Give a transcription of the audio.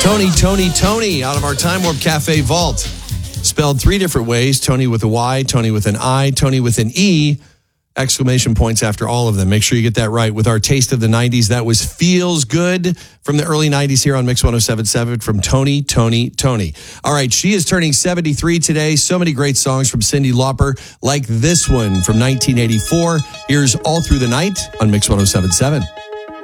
Tony out of our Time Warp Cafe vault. Spelled three different ways. Tony with a Y, Tony with an I, Tony with an E. Exclamation points after all of them. Make sure you get that right with our taste of the 90s. That was Feels Good from the early 90s here on Mix 107.7 from Tony. All right, she is turning 73 today. So many great songs from Cyndi Lauper, like this one from 1984. Here's All Through the Night on Mix 107.7.